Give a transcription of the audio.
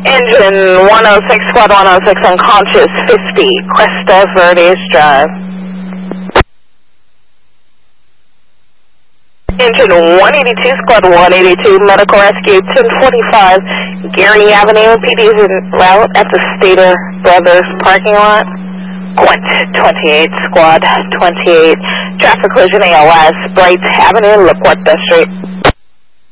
Engine 106, squad 106, unconscious, 50, Cresta Verdes Drive. Engine 182, squad 182, medical rescue, 1045, Gary Avenue, PD is en route at the Stater Brothers parking lot. Quint 28, squad 28, traffic collision ALS, Bright Avenue, La Puerta Street.